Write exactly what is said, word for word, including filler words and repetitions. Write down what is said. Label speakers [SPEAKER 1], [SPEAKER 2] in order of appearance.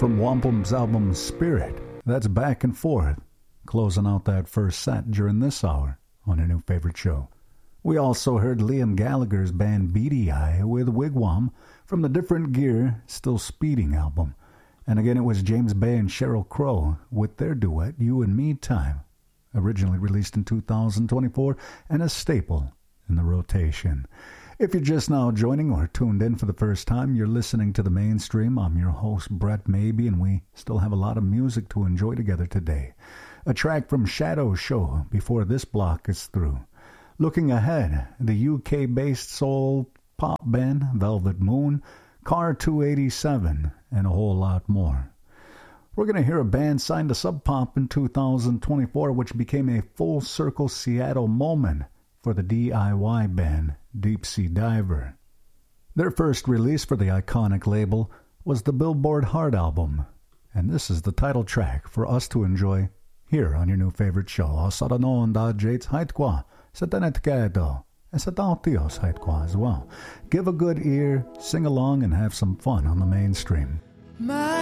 [SPEAKER 1] from Wampum's album Spirit. That's Back and Forth, closing out that first set during this hour on your new favorite show. We also heard Liam Gallagher's band Beady Eye with Wigwam from the Different Gear, Still Speeding album. And again, it was James Bay and Sheryl Crow with their duet, You and Me Time, originally released in two thousand twenty-four and a staple in the rotation. If you're just now joining or tuned in for the first time, you're listening to The Mainstream. I'm your host, Brett Maybe, and we still have a lot of music to enjoy together today. A track from Shadow Show before this block is through. Looking ahead, the U K-based soul pop band Velvet Moon, Car two eighty-seven, and a whole lot more. We're going to hear a band signed to Sub Pop in two thousand twenty-four, which became a full-circle Seattle moment for the D I Y band Deep Sea Diver. Their first release for the iconic label was the Billboard Hard album, and this is the title track for us to enjoy here on your new favorite show. Asaranon da Jates Haitkwa, Satanet Kedo, and Satautios Haitkwa as well. Give a good ear, sing along, and have some fun on The Mainstream.
[SPEAKER 2] My